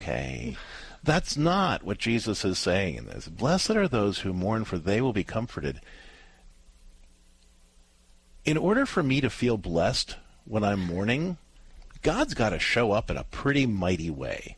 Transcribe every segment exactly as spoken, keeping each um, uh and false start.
okay. That's not what Jesus is saying in this. Blessed are those who mourn, for they will be comforted. In order for me to feel blessed when I'm mourning, God's got to show up in a pretty mighty way.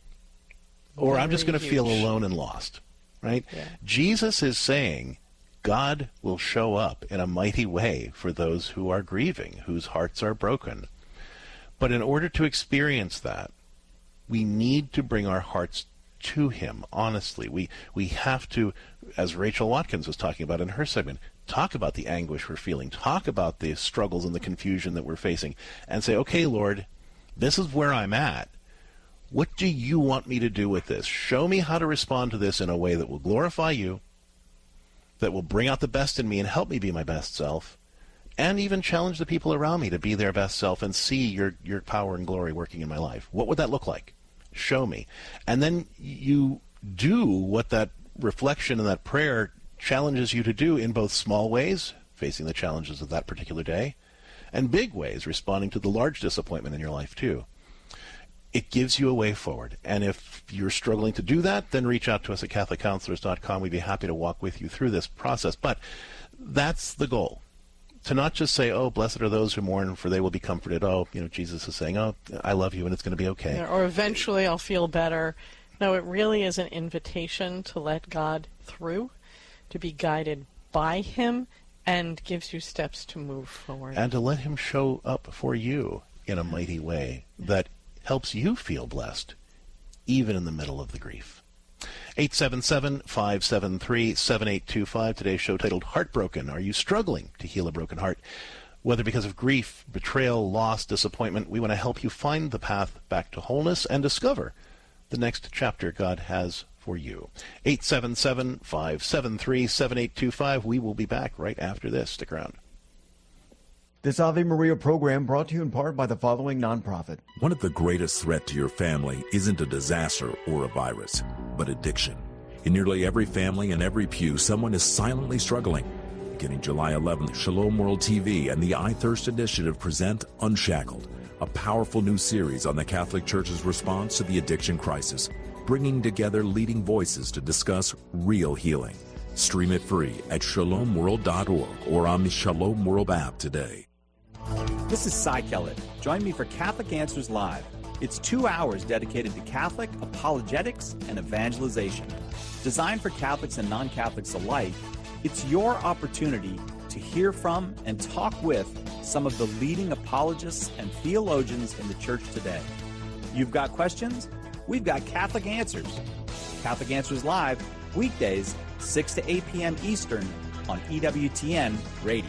Or Very I'm just going to feel alone and lost, right? Yeah. Jesus is saying God will show up in a mighty way for those who are grieving, whose hearts are broken. But in order to experience that, we need to bring our hearts to him, honestly. We we have to, as Rachel Watkins was talking about in her segment, talk about the anguish we're feeling, talk about the struggles and the confusion that we're facing, and say, okay, Lord, this is where I'm at. What do you want me to do with this? Show me how to respond to this in a way that will glorify you, that will bring out the best in me and help me be my best self, and even challenge the people around me to be their best self and see your, your power and glory working in my life. What would that look like? Show me. And then you do what that reflection and that prayer challenges you to do in both small ways, facing the challenges of that particular day, and big ways, responding to the large disappointment in your life too. It gives you a way forward. And if you're struggling to do that, then reach out to us at Catholic Counselors dot com. We'd be happy to walk with you through this process. But that's the goal. To not just say, oh, blessed are those who mourn, for they will be comforted. Oh, you know, Jesus is saying, oh, I love you, and it's going to be okay. Yeah, or eventually I'll feel better. No, it really is an invitation to let God through, to be guided by him, and gives you steps to move forward. And to let him show up for you in a mighty way that helps you feel blessed, even in the middle of the grief. eight seven seven, five seven three, seven eight two five. Today's show titled Heartbroken. Are you struggling to heal a broken heart? Whether because of grief, betrayal, loss, disappointment, we want to help you find the path back to wholeness and discover the next chapter God has for you. eight seven seven, five seven three, seven eight two five. We will be back right after this. Stick around. This Ave Maria program brought to you in part by the following nonprofit. One of the greatest threats to your family isn't a disaster or a virus, but addiction. In nearly every family and every pew, someone is silently struggling. Beginning July eleventh, Shalom World T V and the I Thirst Initiative present Unshackled, a powerful new series on the Catholic Church's response to the addiction crisis, bringing together leading voices to discuss real healing. Stream it free at shalom world dot org or on the Shalom World app today. This is Cy Kellett. Join me for Catholic Answers Live. It's two hours dedicated to Catholic apologetics and evangelization. Designed for Catholics and non-Catholics alike, it's your opportunity to hear from and talk with some of the leading apologists and theologians in the church today. You've got questions? We've got Catholic Answers. Catholic Answers Live, weekdays, six to eight p.m. Eastern on E W T N Radio.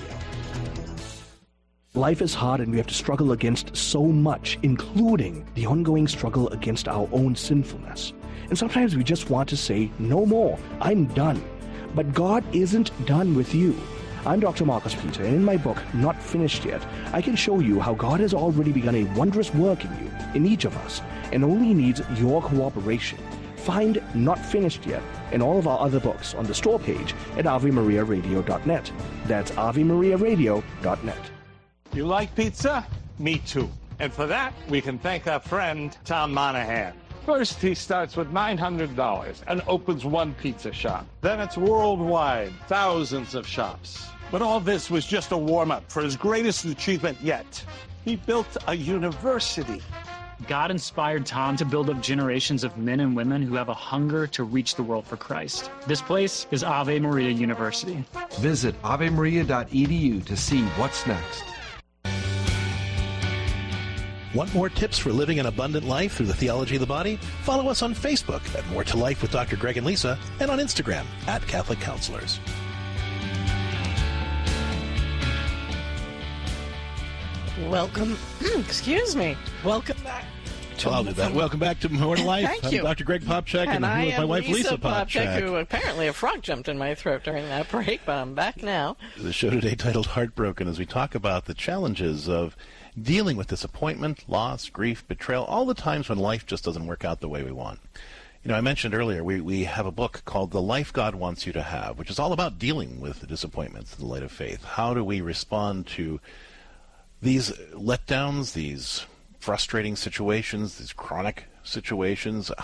Life is hard and we have to struggle against so much, including the ongoing struggle against our own sinfulness. And sometimes we just want to say, no more, I'm done. But God isn't done with you. I'm Doctor Marcus Peter, and in my book, Not Finished Yet, I can show you how God has already begun a wondrous work in you, in each of us, and only needs your cooperation. Find Not Finished Yet and all of our other books on the store page at ave maria radio dot net. That's ave maria radio dot net. You like pizza? Me too. And for that, we can thank our friend, Tom Monahan. First, he starts with nine hundred dollars and opens one pizza shop. Then it's worldwide, thousands of shops. But all this was just a warm-up for his greatest achievement yet. He built a university. God inspired Tom to build up generations of men and women who have a hunger to reach the world for Christ. This place is Ave Maria University. Visit ave maria dot e d u to see what's next. Want more tips for living an abundant life through the theology of the body? Follow us on Facebook at More to Life with Doctor Greg and Lisa, and on Instagram at Catholic Counselors. Welcome, excuse me, welcome back. To, I'll do that. Welcome back to More to Life. Thank I'm you. Doctor Greg Popchak, and, and I'm here with my wife, Lisa, Lisa Popchak. Popchak, who apparently a frog jumped in my throat during that break, but I'm back now. The show today titled Heartbroken, as we talk about the challenges of dealing with disappointment, loss, grief, betrayal, all the times when life just doesn't work out the way we want. You know, I mentioned earlier, we, we have a book called The Life God Wants You to Have, which is all about dealing with the disappointments in the light of faith. How do we respond to these letdowns, these frustrating situations, these chronic situations?